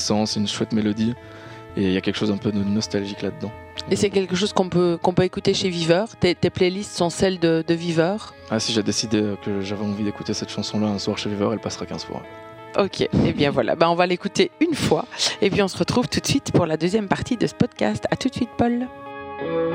C'est une chouette mélodie et il y a quelque chose un peu de nostalgique là-dedans. Et c'est quelque chose qu'on peut écouter chez Viveur. Tes playlists sont celles de Viveur. Ah, si j'ai décidé que j'avais envie d'écouter cette chanson-là un soir chez Viveur, elle passera 15 fois. Ok, et bien voilà, on va l'écouter une fois et puis on se retrouve tout de suite pour la deuxième partie de ce podcast. À tout de suite Paul.